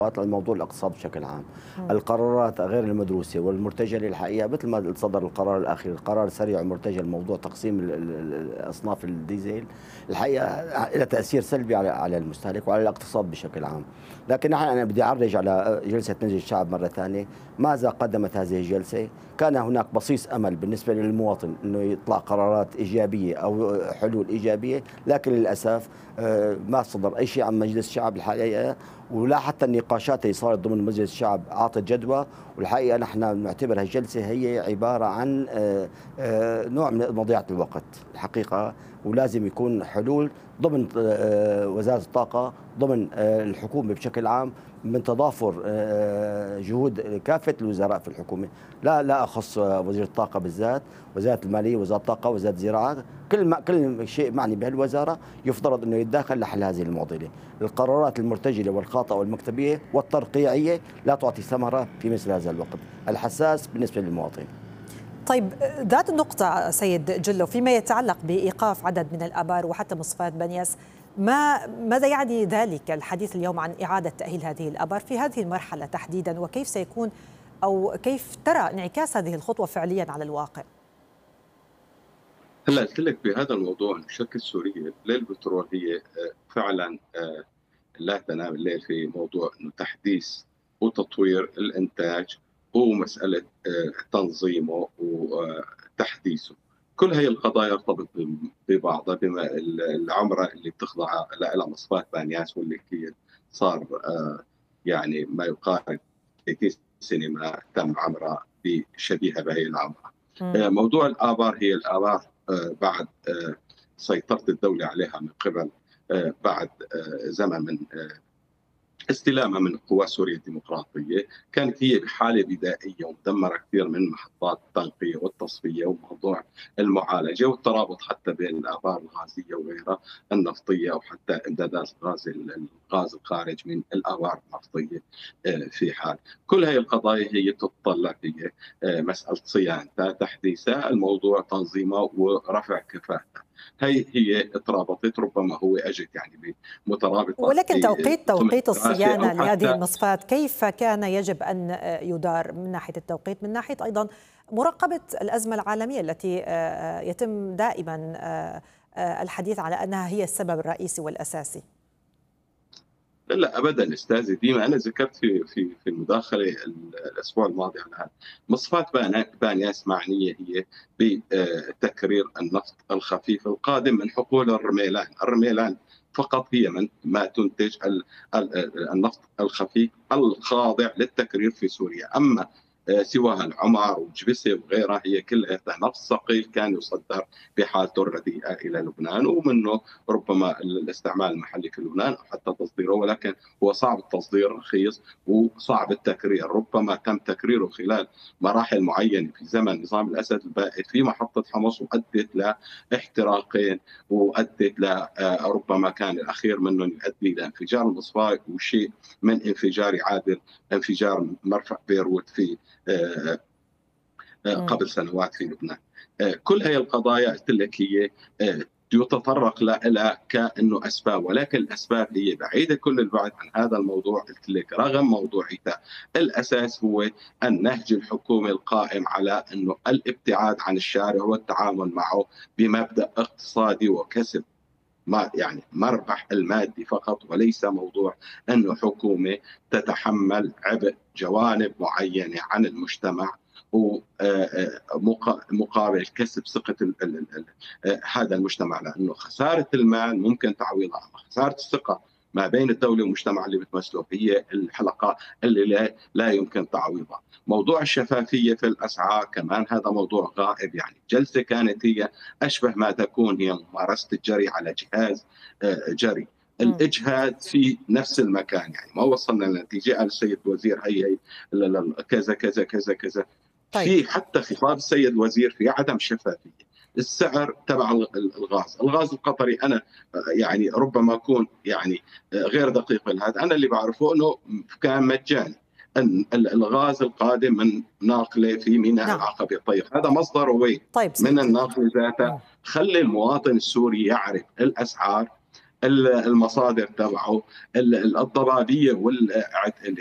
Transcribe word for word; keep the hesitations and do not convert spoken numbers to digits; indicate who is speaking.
Speaker 1: الموضوع الاقتصاد بشكل عام،
Speaker 2: مم.
Speaker 1: القرارات غير المدروسه والمرتجله الحقيقه مثل ما صدر القرار الاخير، قرار سريع ومرتجل موضوع تقسيم ال- ال- ال- اصناف الديزل، الحقيقه له تاثير سلبي على على المستهلك وعلى الاقتصاد بشكل عام. لكن نحن انا بدي اعرج على جلسه مجلس الشعب مره ثانيه، ماذا قدمت هذه الجلسه؟ كان هناك بصيص امل بالنسبه للمواطن انه يطلع قرارات ايجابيه او حلول ايجابيه، لكن للاسف آه، ما صدر اي شيء عن مجلس الشعب الحقيقه، ولا حتى النقاشات اللي صارت ضمن مجلس الشعب اعطت جدوى. والحقيقه نحن نعتبر هالجلسه هي عباره عن آه، آه، نوع من مضيعه الوقت الحقيقه، ولازم يكون حلول ضمن آه، وزاره الطاقه، ضمن آه، الحكومه بشكل عام، من تضافر آه، جهود كافه الوزراء في الحكومه، لا لا اخص وزير الطاقه بالذات، وزاره الماليه، وزاره الطاقه، وزاره الزراعه، كل ما كل شيء معني بهالوزاره يفترض انه يتداخل لحل هذه المعضله. القرارات المرتجله والخاطئه والمكتبيه والترقيعيه لا تعطي ثمره في مثل هذا الوقت الحساس بالنسبه للمواطن.
Speaker 2: طيب، ذات النقطة سيد جلو، فيما يتعلق بإيقاف عدد من الآبار وحتى مصفاة بنياس، ما ماذا يعني ذلك الحديث اليوم عن إعادة تأهيل هذه الآبار في هذه المرحلة تحديدا، وكيف سيكون أو كيف ترى انعكاس هذه الخطوة فعليا على الواقع؟
Speaker 3: هلا قلت لك بهذا الموضوع انه شركه سوريه للبترول هي آه، فعلا آه، لا تنام الليل في موضوع انه تحديث وتطوير الانتاج ومساله آه، تنظيمه وتحديثه. كل هي القضايا ارتبط ببعضها، بما العمره اللي بتخضع لها مصفاة بانياس واللي هي صار آه، يعني ما يقارب ثلاثين سنه ما تم عمرها بشبيهه بهي العمره. آه، موضوع الآبار، هي الآبار آه، بعد آه، سيطرة الدولة عليها من قبل آه، بعد آه، زمن من آه، استلامها من قوى سوريا الديمقراطية، كانت هي بحالة بدائية ومدمرة كثير من محطات التنقية والتصفية وموضوع المعالجة والترابط حتى بين الآبار الغازية وغيرها النفطية، وحتى إمدادات الغاز الغاز الخارج من الآبار النفطية آه، في حال. كل هذه القضايا هي تتطلب هي آه، مسألة صيانتها، تحديثها، الموضوع تنظيمها ورفع كفاءتها. هي هي ترابطت، ربما هو اجت يعني مترابطه،
Speaker 2: ولكن توقيت توقيت الصيانة
Speaker 3: أو
Speaker 2: لهذه المصفاة كيف كان يجب أن يدار من ناحية التوقيت، من ناحية أيضا مراقبة الأزمة العالمية التي يتم دائما الحديث على أنها هي السبب الرئيسي والأساسي؟
Speaker 3: لا ابدا استاذي ديما، انا ذكرت في في في المداخله الاسبوع الماضي على هذا. مصفاة بانياس معنيه هي بتكرير النفط الخفيف القادم من حقول الرميلان، الرميلان فقط هي من ما تنتج النفط الخفيف الخاضع للتكرير في سوريا. اما سواها العمر وجبسه وغيرها هي كلها نفط ثقيل كان يصدر بحالته الرديئه الى لبنان، ومنه ربما الاستعمال المحلي في لبنان او حتى تصديره، ولكن هو صعب التصدير، رخيص وصعب التكرير. ربما تم تكريره خلال مراحل معينه في زمن نظام الاسد البائد في محطه حمص، وادت لاحتراقين وادت ل ربما كان الاخير منهم يؤدي لانفجار المصفاة، وشيء من انفجار يعادل انفجار مرفأ بيروت في قبل سنوات في لبنان. كل هذه القضايا قلت لك هي يتطرق لها كأنه أسباب، ولكن الأسباب هي بعيدة كل البعد عن هذا الموضوع. قلت لك رغم موضوعيته، الأساس هو النهج الحكومي القائم على أنه الابتعاد عن الشارع والتعامل معه بمبدأ اقتصادي وكسب ما يعني مربح المادي فقط، وليس موضوع أنه حكومة تتحمل عبء جوانب معينة عن المجتمع ومقابل كسب ثقة هذا المجتمع، لأنه خسارة المال ممكن تعويضها، خسارة الثقة ما بين الدولة والمجتمع اللي بتمثله هي الحلقة اللي لا, لا يمكن تعويضها. موضوع الشفافية في الأسعار كمان هذا موضوع غائب، يعني الجلسة كانت هي أشبه ما تكون هي ممارسة الجري على جهاز جري، الإجهاد في نفس المكان، يعني ما وصلنا لنتيجة. قال السيد الوزير هي, هي كذا كذا كذا كذا. طيب. في حتى خطاب السيد الوزير في عدم شفافية. السعر تبع الغاز، الغاز القطري أنا يعني ربما أكون يعني غير دقيق في هذا، أنا اللي بعرفه أنه كان مجاني. الغاز القادم من ناقله في ميناء نعم. العقبة. طيب هذا مصدر وين؟
Speaker 2: طيب
Speaker 3: من الناقله ذاتها. خلي المواطن السوري يعرف الأسعار المصادر تبعه الضبابيه